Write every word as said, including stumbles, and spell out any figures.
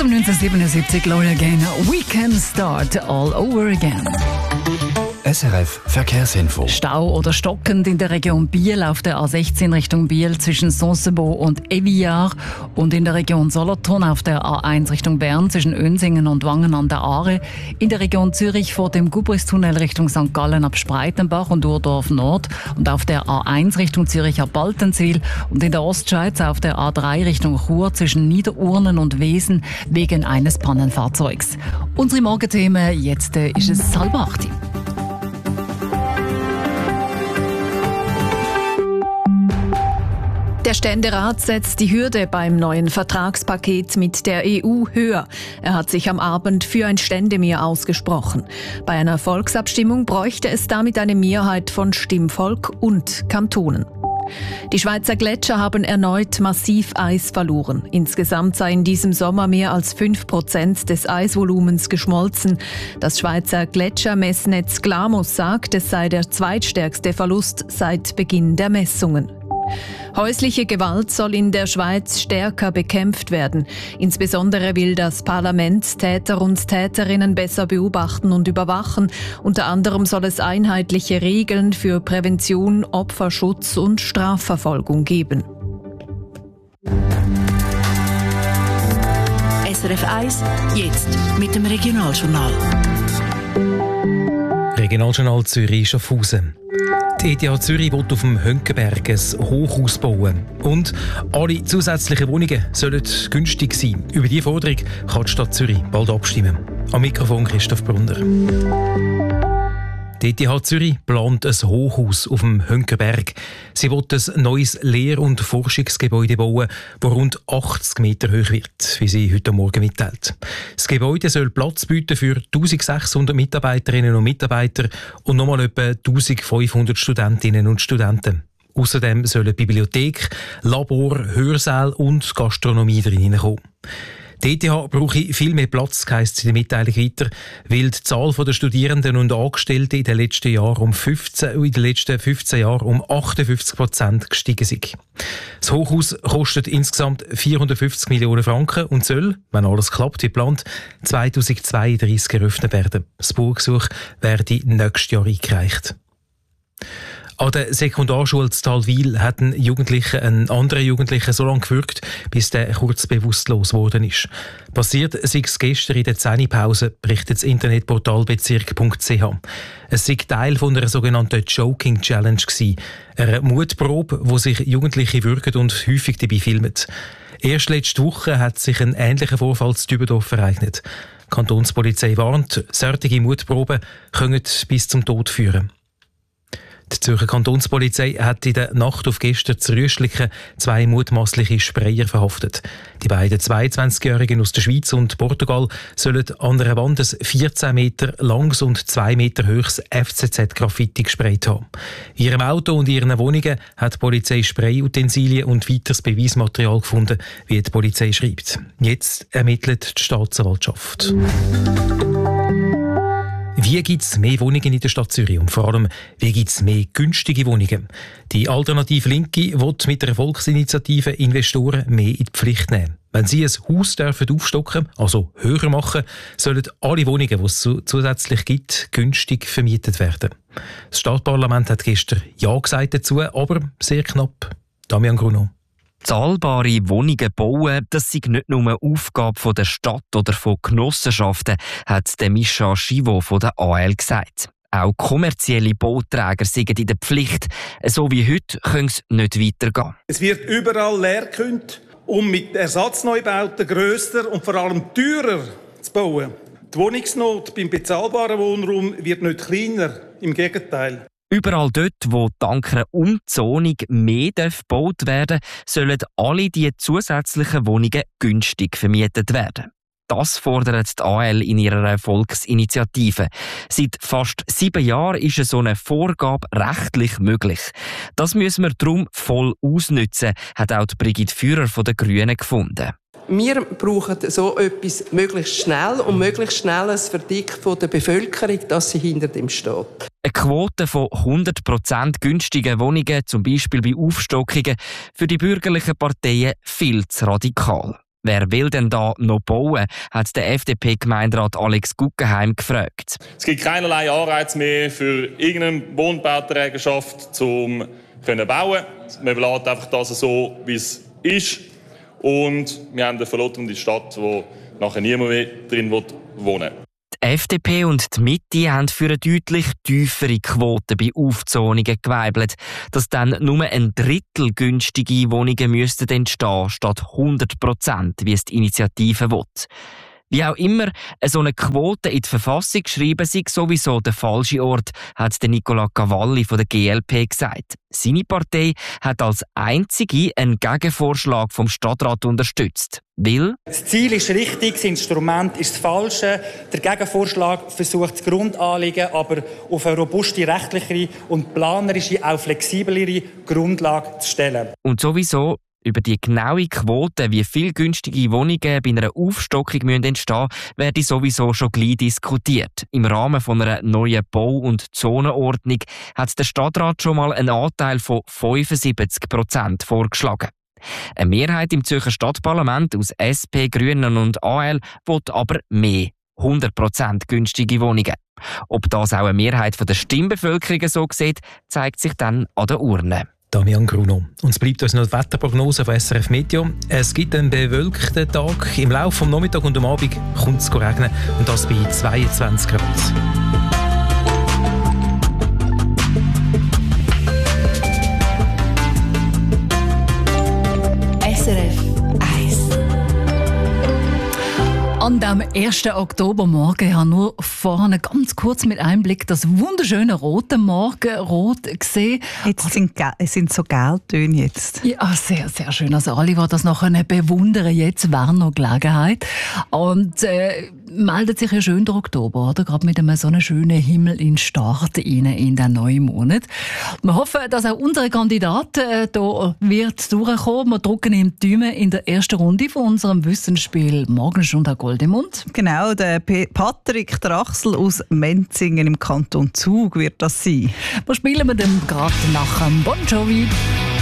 Heute um neunzehnhundertsiebenundsiebzig Gloria Gaynor, We Can Start All Over Again. S R F Verkehrsinfo. Stau oder stockend in der Region Biel auf der A sechzehn Richtung Biel zwischen Sonsebo und Evillard und in der Region Solothurn auf der A eins Richtung Bern zwischen Önsingen und Wangen an der Aare, in der Region Zürich vor dem Gubristunnel Richtung Sankt Gallen ab Spreitenbach und Urdorf Nord und auf der A eins Richtung Zürich ab Baltenzwil und in der Ostschweiz auf der A drei Richtung Chur zwischen Niederurnen und Wesen wegen eines Pannenfahrzeugs. Unsere Morgenthemen, jetzt äh, ist es halb acht. Der Ständerat setzt die Hürde beim neuen Vertragspaket mit der E U höher. Er hat sich am Abend für ein Ständemehr ausgesprochen. Bei einer Volksabstimmung bräuchte es damit eine Mehrheit von Stimmvolk und Kantonen. Die Schweizer Gletscher haben erneut massiv Eis verloren. Insgesamt sei in diesem Sommer mehr als fünf Prozent des Eisvolumens geschmolzen. Das Schweizer Gletschermessnetz Glamus sagt, es sei der zweitstärkste Verlust seit Beginn der Messungen. Häusliche Gewalt soll in der Schweiz stärker bekämpft werden. Insbesondere will das Parlament Täter und Täterinnen besser beobachten und überwachen. Unter anderem soll es einheitliche Regeln für Prävention, Opferschutz und Strafverfolgung geben. S R F eins, jetzt mit dem Regionaljournal. Regionaljournal Zürich-Schaffhausen. Die E T H Zürich will auf dem Hönkenberg ein Hochhaus bauen. Und alle zusätzlichen Wohnungen sollen günstig sein. Über diese Forderung kann die Stadt Zürich bald abstimmen. Am Mikrofon Christoph Brunner. Die E T H Zürich plant ein Hochhaus auf dem Hönkenberg. Sie will ein neues Lehr- und Forschungsgebäude bauen, das rund achtzig Meter hoch wird, wie sie heute Morgen mitteilt. Das Gebäude soll Platz bieten für eintausendsechshundert Mitarbeiterinnen und Mitarbeiter und nochmal etwa eintausendfünfhundert Studentinnen und Studenten. Außerdem sollen Bibliothek, Labor, Hörsaal und Gastronomie drin kommen. Die E T H brauche viel mehr Platz, heisst es in der Mitteilung weiter, weil die Zahl der Studierenden und Angestellten in den letzten Jahren um fünfzehn, in den letzten fünfzehn Jahren um achtundfünfzig Prozent gestiegen ist. Das Hochhaus kostet insgesamt vierhundertfünfzig Millionen Franken und soll, wenn alles klappt wie geplant, zweitausendzweiunddreissig eröffnet werden. Das Baugesuch werde nächstes Jahr eingereicht. An der Sekundarschule in Talwil hat ein Jugendlicher einen anderen Jugendlichen so lange gewürgt, bis der kurz bewusstlos geworden ist. Passiert sei es gestern in der Zähnepause, berichtet das Internetportal bezirk punkt c h. Es sei Teil von einer sogenannten Joking Challenge gewesen, einer Mutprobe, wo sich Jugendliche würgen und häufig dabei filmen. Erst letzte Woche hat sich ein ähnlicher Vorfall in Dübendorf ereignet. Die Kantonspolizei warnt, solche Mutproben können bis zum Tod führen. Die Zürcher Kantonspolizei hat in der Nacht auf gestern zu Rüschliken zwei mutmaßliche Sprayer verhaftet. Die beiden zweiundzwanzigjährigen aus der Schweiz und Portugal sollen an einer Wand ein vierzehn Meter langes und zwei Meter hohes F C Z-Graffiti gesprayt haben. In ihrem Auto und ihren Wohnungen hat die Polizei Sprayutensilien und weiteres Beweismaterial gefunden, wie die Polizei schreibt. Jetzt ermittelt die Staatsanwaltschaft. Wie gibt es mehr Wohnungen in der Stadt Zürich und vor allem, wie gibt es mehr günstige Wohnungen? Die Alternative Linke will mit der Volksinitiative Investoren mehr in die Pflicht nehmen. Wenn sie ein Haus dürfen aufstocken, also höher machen, sollen alle Wohnungen, die es zusätzlich gibt, günstig vermietet werden. Das Stadtparlament hat gestern Ja gesagt dazu, aber sehr knapp. Damian Gruno. Zahlbare Wohnungen bauen, das sei nicht nur eine Aufgabe der Stadt oder von Genossenschaften, hat Mischa Schivo von der A L gesagt. Auch kommerzielle Bauträger sind in der Pflicht. So wie heute können es nicht weitergehen. Es wird überall leer gekündigt, um mit Ersatzneubauten grösser und vor allem teurer zu bauen. Die Wohnungsnot beim bezahlbaren Wohnraum wird nicht kleiner, im Gegenteil. Überall dort, wo dank einer Umzonung mehr gebaut werden darf, sollen alle diese zusätzlichen Wohnungen günstig vermietet werden. Das fordert die A L in ihrer Volksinitiative. Seit fast sieben Jahren ist so eine Vorgabe rechtlich möglich. Das müssen wir darum voll ausnutzen, hat auch Brigitte Führer von den Grünen gefunden. Wir brauchen so etwas möglichst schnell und möglichst schnell ein Verdick von der Bevölkerung, dass sie hinter dem steht. Eine Quote von hundert Prozent günstigen Wohnungen, zum Beispiel bei Aufstockungen, für die bürgerlichen Parteien viel zu radikal. Wer will denn da noch bauen, hat der F D P-Gemeinderat Alex Guggenheim gefragt. Es gibt keinerlei Anreiz mehr für irgendeine Wohnbauträgerschaft, um zu bauen. Man lässt einfach das so, wie es ist. Und wir haben eine verlotternde Stadt, wo nachher niemand mehr drin wohnen will. Die F D P und die Mitte haben für eine deutlich tiefere Quote bei Aufzonungen geweibelt, dass dann nur ein Drittel günstige Wohnungen müssten entstehen, statt hundert Prozent, wie es die Initiative will. Wie auch immer, so eine Quote in die Verfassung schreiben sei sowieso der falsche Ort, hat Nicola Cavalli von der G L P gesagt. Seine Partei hat als einzige einen Gegenvorschlag vom Stadtrat unterstützt. Weil das Ziel ist richtig, das Instrument ist das falsche. Der Gegenvorschlag versucht das Grundanliegen aber auf eine robuste rechtliche und planerische, auch flexiblere Grundlage zu stellen. Und sowieso über die genaue Quote, wie viele günstige Wohnungen bei einer Aufstockung entstehen müssen, werde sowieso schon gleich diskutiert. Im Rahmen von einer neuen Bau- und Zonenordnung hat der Stadtrat schon mal einen Anteil von fünfundsiebzig Prozent vorgeschlagen. Eine Mehrheit im Zürcher Stadtparlament aus S P, Grünen und A L will aber mehr. hundert Prozent günstige Wohnungen. Ob das auch eine Mehrheit der Stimmbevölkerung so sieht, zeigt sich dann an der Urne. Damian Gruno. Und es bleibt uns noch die Wetterprognose von S R F Meteo. Es gibt einen bewölkten Tag. Im Laufe des Nachmittags und am Abend kommt es regnen. Und das bei zweiundzwanzig Grad. S R F eins. An dem ersten Oktobermorgen habe ich nur vorne ganz kurz mit Einblick das wunderschöne rote Morgenrot gesehen. Jetzt sind, sind so Gelbtöne jetzt. Ja, sehr, sehr schön. Also alle, die das noch bewundern, jetzt wäre noch Gelegenheit. Und äh, meldet sich ja schön der Oktober, oder? Gerade mit einem so einen schönen Himmel in Start rein in den neuen Monat. Wir hoffen, dass auch unsere Kandidat äh, da wird durchkommen. Wir drücken ihm die Daumen in der ersten Runde von unserem Wissensspiel Morgenstunde Goldemund. Genau, der P- Patrick Drachsel aus Menzingen im Kanton Zug wird das sein. Wir spielen mit dem gerade nach dem Bon Jovi.